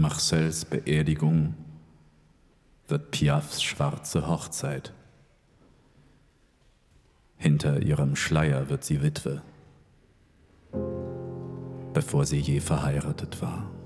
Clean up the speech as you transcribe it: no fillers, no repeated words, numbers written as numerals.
Marcels Beerdigung wird Piafs schwarze Hochzeit. Hinter ihrem Schleier wird sie Witwe, bevor sie je verheiratet war.